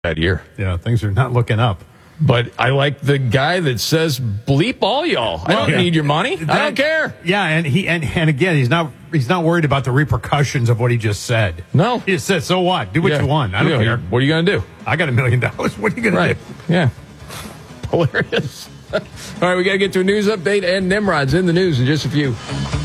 that year. Yeah, things are not looking up. But I like the guy that says, bleep all y'all. I don't need your money. I don't care. Yeah, and again, he's not worried about the repercussions of what he just said. No. He just said, so what? Do what you want. I don't care. What are you going to do? I got $1 million. What are you going to do? Yeah. Hilarious. All right, we got to get to a news update, and Nimrod's in the news in just a few.